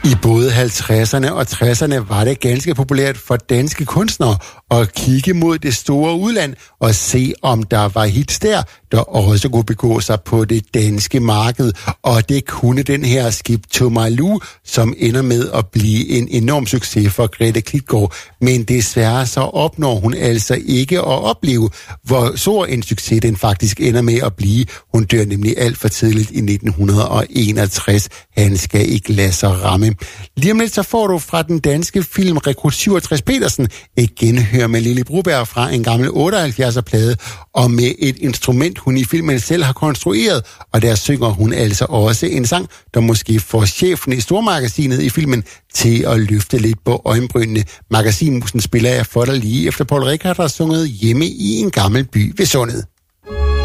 I både 50'erne og 60'erne var det ganske populært for danske kunstnere at kigge mod det store udland og se, om der var hits der også kunne begå sig på det danske marked. Og det kunne den her Skip to My Lou, som ender med at blive en enorm succes for Grete Klitgaard. Men desværre så opnår hun altså ikke at opleve, hvor stor en succes den faktisk ender med at blive. Hun dør nemlig alt for tidligt i 1961. Han skal ikke lade sig ramme. Lige om lidt så får du fra den danske film Rekrut 67 Petersen et genhør med Lili Broberg fra en gammel 78'er-plade, og med et instrument, hun i filmen selv har konstrueret, og der synger hun altså også en sang, der måske får chefen i stormagasinet i filmen til at løfte lidt på øjenbrynene. Magasinmusen spiller jeg for dig lige efter Paul Rickard har sunget Hjemme i en gammel by ved Sundet.